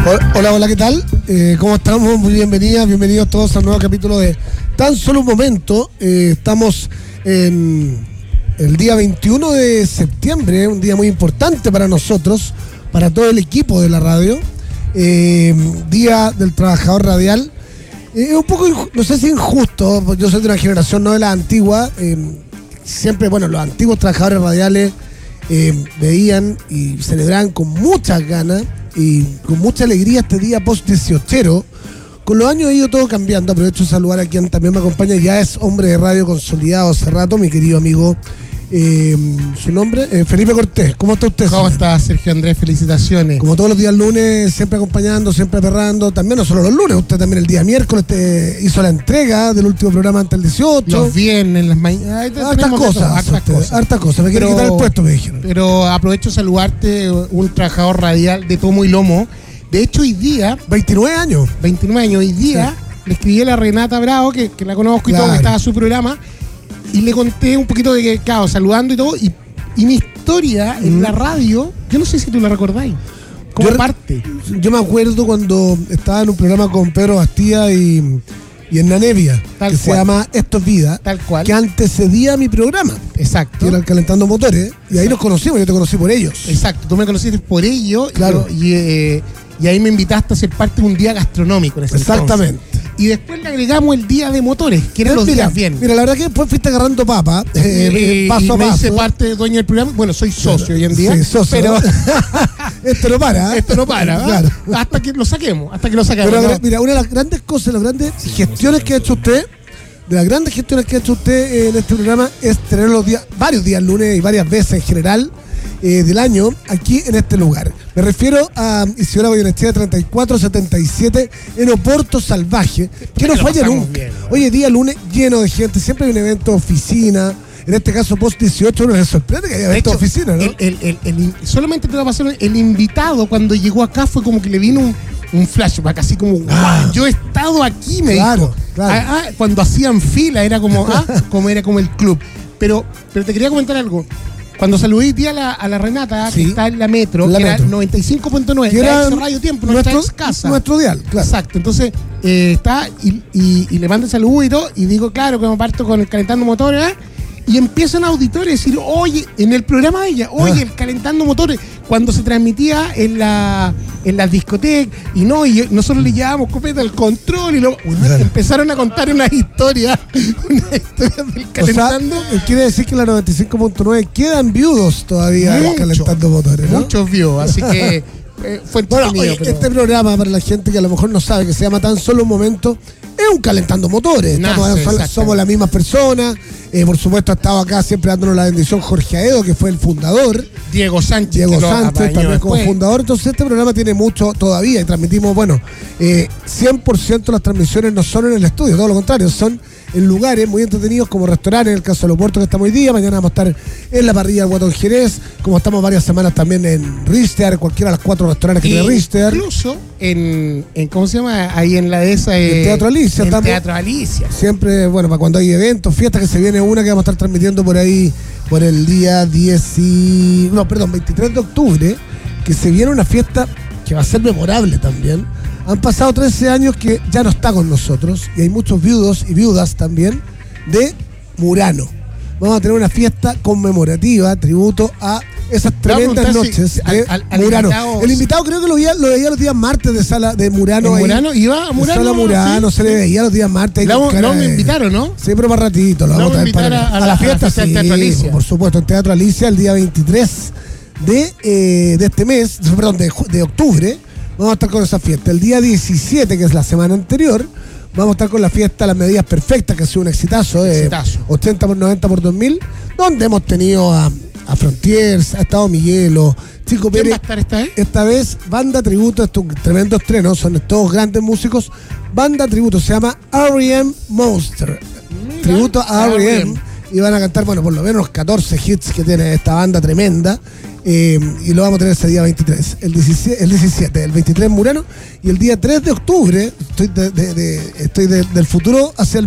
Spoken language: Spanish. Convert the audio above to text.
Hola, ¿qué tal? ¿Cómo estamos? Muy bienvenidos todos al nuevo capítulo de Tan Solo un Momento. Estamos en el día 21 de septiembre, un día muy importante para nosotros, para todo el equipo de la radio. Día del Trabajador Radial. Un poco, no sé si injusto, yo soy de una generación no de la antigua. Siempre, los antiguos trabajadores radiales veían y celebraban con muchas ganas y con mucha alegría este día post-18. Con los años ha ido todo cambiando. Aprovecho de saludar a quien también me acompaña, ya es hombre de radio consolidado hace rato, mi querido amigo, su nombre, Felipe Cortés. ¿Cómo está usted? ¿Cómo está, Sergio Andrés? Felicitaciones. Como todos los días lunes, siempre acompañando, siempre aperrando, también no solo los lunes, usted también el día miércoles hizo la entrega del último programa antes del 18. Los viernes, las mañanas. Hartas cosas. Me quiere quitar el puesto, me dijeron. Pero aprovecho de saludarte, un trabajador radial de tomo y lomo. De hecho, hoy día... 29 años. Hoy día sí. Le escribí a la Renata Bravo, que la conozco y todo, que estaba en su programa, y le conté un poquito de que, claro, saludando y todo, y mi historia en la radio, yo no sé si tú la recordáis, como parte. Yo me acuerdo cuando estaba en un programa con Pedro Bastía y Hernán Evia, que se llama Esto es Vida, tal cual, que antecedía a mi programa. Exacto. Que era el Calentando Motores, y ahí nos conocimos, yo te conocí por ellos. Exacto, tú me conociste por ellos, claro. Y ahí me invitaste a ser parte de un día gastronómico en ese Exactamente. Entonces. Y después le agregamos el día de motores, que eran los días bien. Mira, la verdad que después fuiste agarrando papa, paso a paso. Me hice parte de dueño del programa. Bueno, soy socio hoy en día. Sí, socio. Pero esto no para. Esto no para. Claro. Hasta que lo saquemos. Pero ¿no? Mira, una de las grandes cosas, las grandes gestiones que ha hecho usted, en este programa, es tener varios días lunes y varias veces en general del año aquí en este lugar. Me refiero a Isidora Goyenechea 3477 en Oporto Salvaje, que no falla nunca. Bien, ¿no? Hoy es día lunes lleno de gente, siempre hay un evento oficina. En este caso, post 18, uno se sorprende que haya evento oficina, ¿no? Solamente te va a pasar, el invitado cuando llegó acá fue como que le vino un flashback, así como, yo he estado aquí, me dijo. Claro. Cuando hacían fila, era como, era como el club. Pero te quería comentar algo. Cuando saludé hoy día a la Renata, que está en la Metro, que era 95.9, que era Radio Tiempo, nuestra ex casa. Nuestro dial, claro. Exacto, entonces está y le mando saludos y todo, y digo, claro, que me parto con el Calentando Motores, y empiezan auditores a decir, oye, en el programa de ella, el Calentando Motores, cuando se transmitía en las discotecas, y nosotros le llevábamos copeta al control, y empezaron a contar una historia del Calentando. O sea, quiere decir que la 95.9 quedan viudos todavía Calentando Motores, ¿no? Muchos views, así que fue entretenido. Este programa, para la gente que a lo mejor no sabe, que se llama Tan Solo un Momento, es un Calentando Motores. Somos las mismas personas. Por supuesto, ha estado acá siempre dándonos la bendición Jorge Aedo, que fue el fundador. Diego Sánchez también como fundador. Entonces este programa tiene mucho todavía y transmitimos, 100% las transmisiones no son en el estudio, todo lo contrario, son en lugares muy entretenidos como restaurantes, en el caso de Oporto que estamos hoy día, mañana vamos a estar en la parrilla del Guatón Jerez, como estamos varias semanas también en Richter, cualquiera de las 4 restaurantes que tiene Richter. Incluso en ¿cómo se llama? Ahí en la de esa. En Teatro Alicia. Teatro Alicia. Siempre, para cuando hay eventos, fiestas, que se viene una que vamos a estar transmitiendo por ahí, por el día 23 de octubre, que se viene una fiesta que va a ser memorable también. Han pasado 13 años que ya no está con nosotros y hay muchos viudos y viudas también de Murano. Vamos a tener una fiesta conmemorativa, tributo a esas tremendas noches de Murano. El invitado creo que lo veía los días martes de sala de Murano. Murano iba a Murano. Sala Murano, sí. Se le veía los días martes. No me invitaron, ¿no? Sí, pero más ratito. Lo vamos a invitar a la fiesta, sí, Teatro Alicia. Por supuesto, en Teatro Alicia el día 23 de este mes, de octubre. Vamos a estar con esa fiesta. El día 17, que es la semana anterior, vamos a estar con la fiesta Las Medidas Perfectas, que ha sido un exitazo de 80 por 90 por 2000, donde hemos tenido a Frontiers, ha estado Miguelo, Chico Pérez. ¿Quién va a estar esta vez? Esta vez, banda tributo, esto es un tremendo estreno, son todos grandes músicos. Banda tributo, se llama R.E.M. Monster. Tributo a R.E.M. Y van a cantar, por lo menos 14 hits que tiene esta banda tremenda. Y lo vamos a tener ese día 23, el 17, el 23 en Murano, y el día 3 de octubre, estoy del futuro hacia el